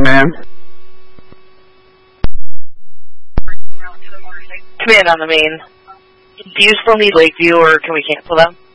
man. Command on the main. Do you still need Lakeview, or can we cancel them?